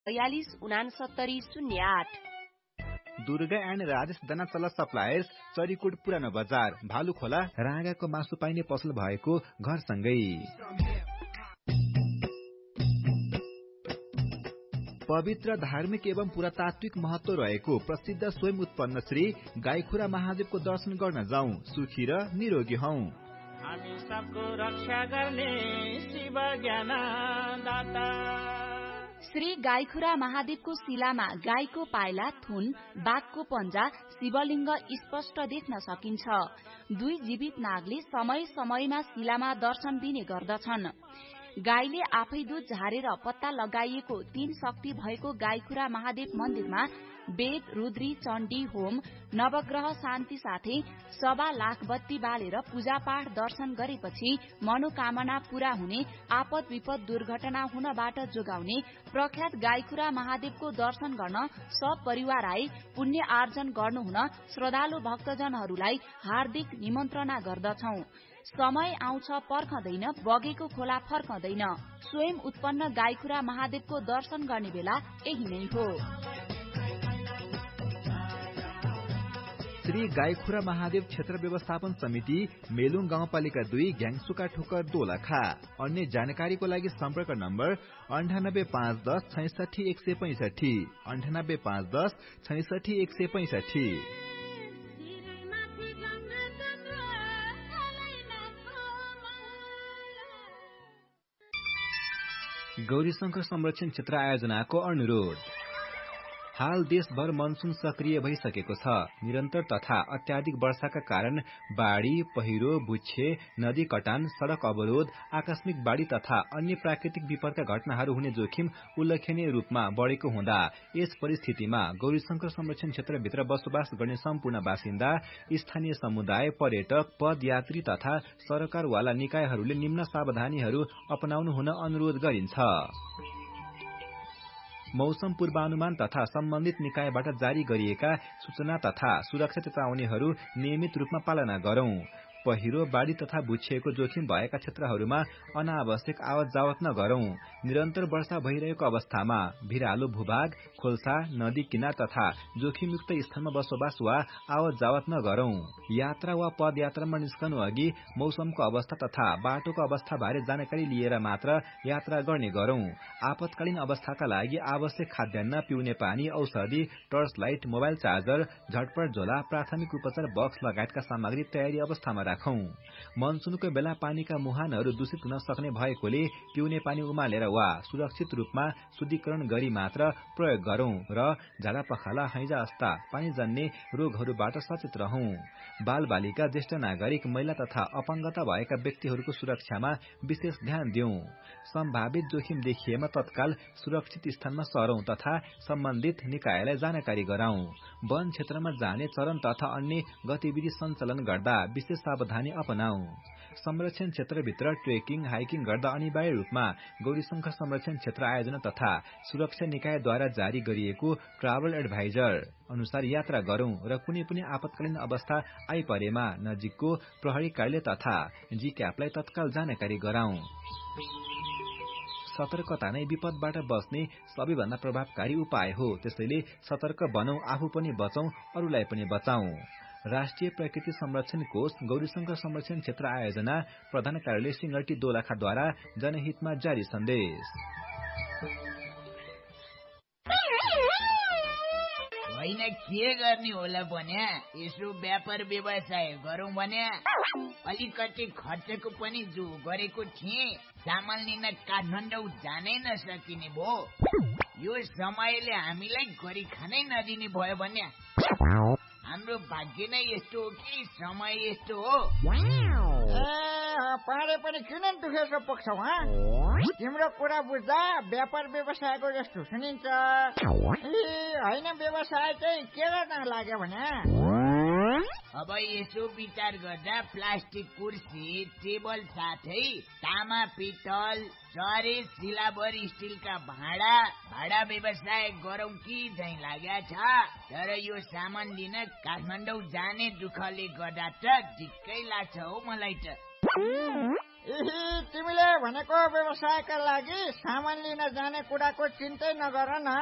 42697008। Durga and Rajesh दानाचला suppliers, Charikot पुरानो बजार, भालुखोला। राँगाको मासु पाइने पसल भएको घरसँगै। पवित्र धार्मिक एवं पुरातात्विक महत्व रहेको प्रसिद्ध स्वयं उत्पन्न श्री गाईखुरा महादेवको दर्शन गर्न जाउँ, सुखी र निरोगी हौ। हामी सबको रक्षा गर्ने शिव ज्ञानदाता। श्री गाईखुरा महादेवको शिलामा गाईको पाइला, थुन, बाघको पञ्जा, शिवलिङ्ग स्पष्ट देख्न सकिन्छ। 2 जीवित नागले समय समयमा शिलामा दर्शन दिने गर्दछन्। गाईले आफै दूध झारेर पत्ता लगाइएको 3 शक्ति भएको गाईखुरा महादेव मन्दिरमा वेद, रुद्री, चण्डी होम, नवग्रह शान्ति साथै 1.25 लाख बत्ती बालेर पूजापाठ दर्शन गरेपछि मनोकामना पूरा हुने, आपद विपद दुर्घटना हुनबाट जोगाउने प्रख्यात गाईखुरा महादेवको दर्शन गर्न सब परिवार आई पुण्य आर्जन गर्नुहुन श्रद्धालु भक्तजनहरूलाई हार्दिक निमन्त्रणा गर्दछौ। समय आउँछ पर्खदैन, बगेको खोला फर्कदैन। स्वयं उत्पन्न गाईखुरा महादेवको दर्शन गर्ने बेला यही नै हो। श्री गाईखुरा महादेव क्षेत्र व्यवस्थापन समिति, मेलुङ गाउँपालिका 2, ग्याङसुका ठोकर दोलखा। अन्य जानकारीको लागि सम्पर्क नम्बर 985110 66165, 985110 66165। गौरीशंकर संरक्षण क्षेत्र आयोजनाको अनुरोध। हाल देशभर मनसून सक्रिय भइसकेको छ। निरन्तर तथा अत्याधिक वर्षाका कारण बाढ़ी, पहिरो, बुच्छे, नदी कटान, सड़क अवरोध, आकस्मिक बाढ़ी तथा अन्य प्राकृतिक विपदका घटनाहरू हुने जोखिम उल्लेखनीय रूपमा बढ़ेको हुँदा यस परिस्थितिमा गौरीशंकर संरक्षण क्षेत्रभित्र बसोबास गर्ने सम्पूर्ण बासिन्दा, स्थानीय समुदाय, पर्यटक, पदयात्री तथा सरकारवाला निकायहरूले निम्न सावधानीहरू अपनाउनु हुन अनुरोध गरिन्छ। मौसम पूर्वानुमान तथा सम्बन्धित निकायबाट जारी गरिएका सूचना तथा सुरक्षा चेतावनीहरू नियमित रूपमा पालना गरौं। पहिरो, बाढ़ी तथा बुच्छेको जोखिम भएका क्षेत्रहरूमा अनावश्यक आवत जावत नगरौं। निरन्तर वर्षा भइरहेको अवस्थामा भिरालो भूभाग, खोल्सा, नदी किनार तथा जोखिमयुक्त स्थानमा बसोबास वा आवत जावत नगरौं। यात्रा वा पदयात्रामा निस्कनु अघि मौसमको अवस्था तथा बाटोको अवस्था बारे जानकारी लिएर मात्र यात्रा गर्ने गरौं। आपतकालीन अवस्थाका लागि आवश्यक खाद्यान्न, पिउने पानी, औषधि, टर्च लाइट, मोबाइल चार्जर, झटपट झोला, प्राथमिक उपचार बक्स लगायतका सामग्री तयारी अवस्थामा राखौं। मनसूनको बेला पानीका मुहानहरू दूषित हुन सक्ने भएकोले पिउने पानी उमालेर वा सुरक्षित रूपमा शुद्धिकरण गरी मात्र प्रयोग गरौं र झाडा पखाला, हैजा जस्ता पानीजन्य रोगहरूबाट सचेत रहौं। बाल बालिका, ज्येष्ठ नागरिक, महिला तथा अपाङ्गता भएका व्यक्तिहरूको सुरक्षामा विशेष ध्यान दिउँ। सम्भावित जोखिम देखिएमा तत्काल सुरक्षित स्थानमा सरौं तथा सम्बन्धित निकायलाई जानकारी गराउँ। वन क्षेत्रमा जाने चरण तथा अन्य गतिविधि सञ्चालन गर्दा विशेष सावधानी अपनाऊ। संरक्षण क्षेत्रभित्र ट्रेकिङ, हाइकिङ गर्दा अनिवार्य रूपमा गौरीशंकर संरक्षण क्षेत्र आयोजना तथा सुरक्षा निकायद्वारा जारी गरिएको ट्राभल एडभाइजर अनुसार यात्रा गरौं र कुनै पनि आपतकालीन अवस्था आइपरेमा नजिकको प्रहरी कार्यालय तथा जिक्यापलाई तत्काल जानकारी गराउँ। सतर्कता नै विपदबाट बस्ने सबैभन्दा प्रभावकारी उपाय हो। त्यसैले सतर्क बनौं, आफू पनि बचौं, अरूलाई पनि बचाउँ। राष्ट्रिय प्रकृति संरक्षण कोष, गौरीशंकर संरक्षण क्षेत्र आयोजना, प्रधान कार्यालय सिंगटी दोलखाद्वारा जनहितमा जारी सन्देश। होइन के गर्ने होला भन्या, यसो व्यापार व्यवसाय गरौं भन्या अलिकति खर्चको पनि जो गरेको थिएँ। चामल लिन काठमाडौँ जानै नसकिने भो। यो समयले हामीलाई गरी खानै नदिने भयो भन्या। हाम्रो भाग्य नै यस्तो हो कि समय यस्तो हो। पारे पनि किन दुखेको पुग्छौ? तिम्रो कुरा बुझ्दा व्यापार व्यवसायको जस्तो सुनिन्छ। होइन व्यवसाय चाहिँ के गर्न लाग्यो भने अब यसो विचार गर्दा प्लास्टिक कुर्सी, टेबल साथै तामा, पित्तल, चरे, सिलाबर, स्टिलका भाडा व्यवसाय गरौं कि झै लाग्या छ। तर यो सामान लिन काठमाडौँ जाने दुःखले गर्दा त दिक्कै लाग्छ हो मलाई त। तिमीले भनेको व्यवसायका लागि सामान लिन जाने कुराको चिन्तै नगर न।